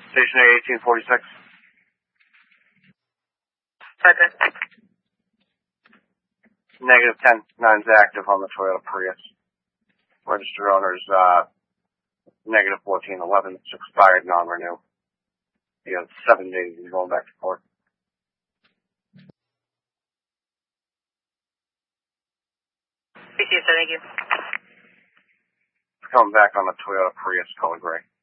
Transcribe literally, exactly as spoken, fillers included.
Station A, eighteen forty-six. Second. Negative ten. Nine's active on the Toyota Prius. Registered owner's, uh, negative fourteen eleven. It's expired non-renew. You have seven days and you're going back to court. Thank you, sir. Thank you. Coming back on the Toyota Prius color gray.